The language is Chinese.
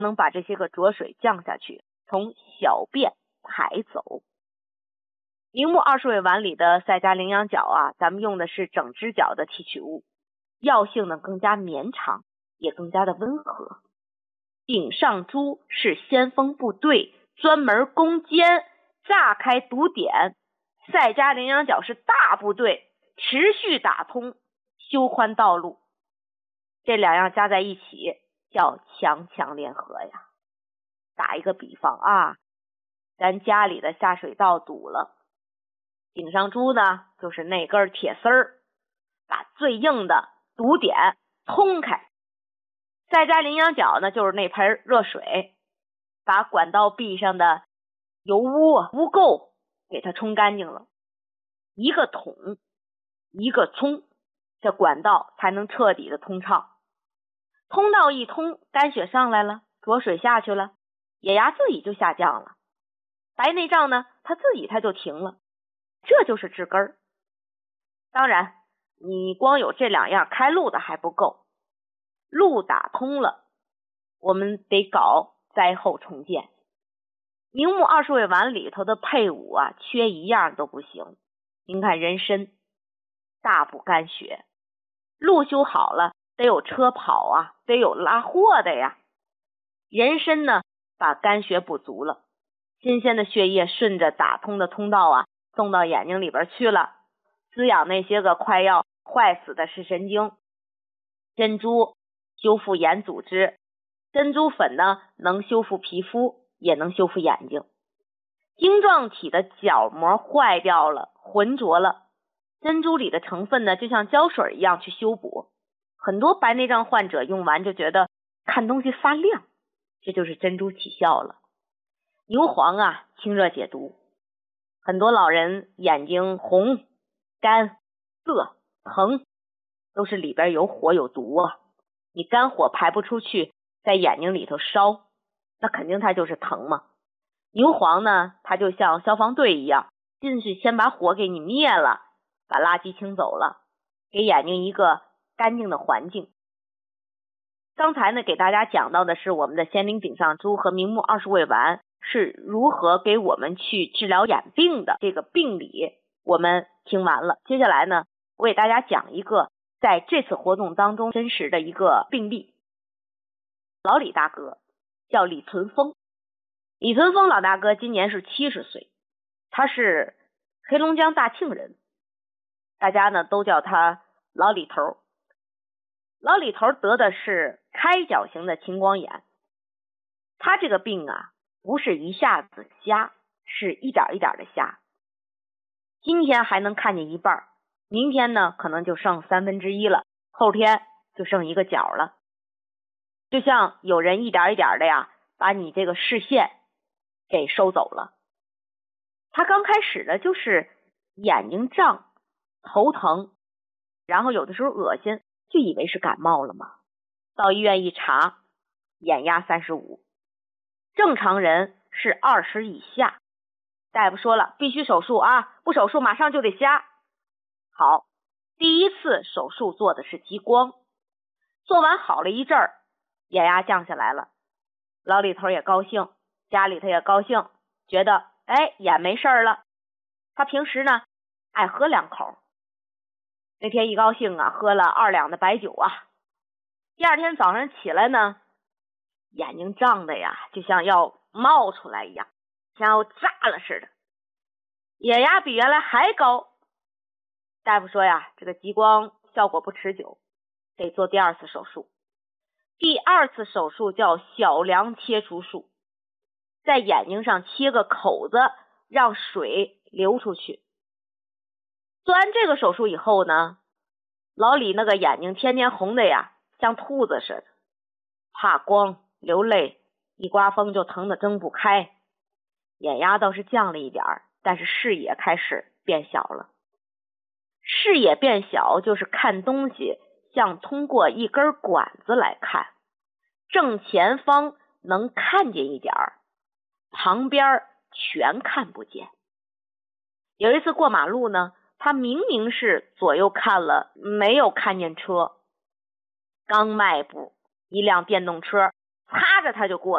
能把这些个浊水降下去，从小便排走。明目二十味丸里的赛加羚羊角啊，咱们用的是整只角的提取物，药性呢更加绵长，也更加的温和。顶上珠是先锋部队，专门攻坚，炸开堵点；赛加羚羊角是大部队，持续打通，修宽道路。这两样加在一起叫强强联合呀。打一个比方啊，咱家里的下水道堵了，顶上珠呢就是那根铁丝儿，把最硬的堵点通开。赛加羚羊角呢就是那盆热水，把管道壁上的油污污垢给它冲干净了。一个桶一个冲，这管道才能彻底的通畅。通道一通，肝血上来了，浊水下去了，野牙自己就下降了，白内障呢它自己就停了，这就是治根儿。当然你光有这两样开路的还不够，路打通了，我们得搞灾后重建。明目二十味丸里头的配伍啊，缺一样都不行。您看人参大补肝血，路修好了得有车跑啊，得有拉货的呀。人参呢把肝血补足了，新鲜的血液顺着打通的通道啊送到眼睛里边去了，滋养那些个快要坏死的视神经。珍珠修复眼组织，珍珠粉呢能修复皮肤，也能修复眼睛。晶状体的角膜坏掉了，浑浊了，珍珠里的成分呢就像胶水一样去修补。很多白内障患者用完就觉得看东西发亮，这就是珍珠起效了。牛黄啊清热解毒，很多老人眼睛红、干、涩、疼，都是里边有火有毒啊。你肝火排不出去，在眼睛里头烧，那肯定它就是疼嘛。牛黄呢它就像消防队一样，进去先把火给你灭了，把垃圾清走了，给眼睛一个干净的环境。刚才呢给大家讲到的是我们的仙灵顶上珠和明目二十味丸是如何给我们去治疗眼病的，这个病理我们听完了。接下来呢我给大家讲一个在这次活动当中真实的一个病例。老李大哥叫李存峰，李存峰老大哥今年是70岁，他是黑龙江大庆人，大家呢都叫他老李头。老李头得的是开角型的青光眼，他这个病啊不是一下子瞎，是一点一点的瞎。今天还能看见一半，明天呢可能就剩1/3了，后天就剩一个角了。就像有人一点一点的呀把你这个视线给收走了。他刚开始的就是眼睛胀、头疼，然后有的时候恶心，就以为是感冒了嘛。到医院一查，眼压35，正常人是20以下。大夫说了，必须手术啊，不手术马上就得瞎。好，第一次手术做的是激光，做完好了一阵儿，眼压降下来了，老李头也高兴，家里头也高兴，觉得眼没事了。他平时呢爱喝2口，那天一高兴啊，喝了2两的白酒啊。第二天早上起来呢，眼睛胀的呀就像要冒出来一样，像要炸了似的，眼压比原来还高。大夫说呀，这个激光效果不持久，得做第2次手术。第2次手术叫小梁切除术，在眼睛上切个口子，让水流出去。做完这个手术以后呢，老李那个眼睛天天红的呀像兔子似的，怕光流泪，一刮风就疼得睁不开。眼压倒是降了一点，但是视野开始变小了。视野变小就是看东西像通过一根管子来看，正前方能看见一点，旁边全看不见。有一次过马路呢，他明明是左右看了，没有看见车，刚迈步，一辆电动车擦着他就过